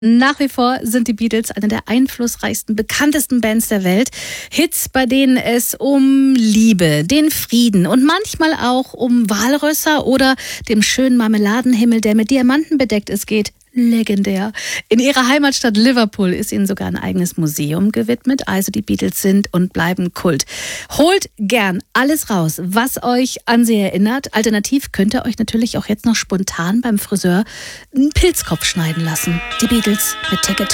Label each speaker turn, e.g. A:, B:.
A: Nach wie vor sind die Beatles eine der einflussreichsten, bekanntesten Bands der Welt. Hits, bei denen es um Liebe, den Frieden und manchmal auch um Walrösser oder dem schönen Marmeladenhimmel, der mit Diamanten bedeckt ist, geht. Legendär. In ihrer Heimatstadt Liverpool ist ihnen sogar ein eigenes Museum gewidmet. Also die Beatles sind und bleiben Kult. Holt gern alles raus, was euch an sie erinnert. Alternativ könnt ihr euch natürlich auch jetzt noch spontan beim Friseur einen Pilzkopf schneiden lassen. Die Beatles mit Ticket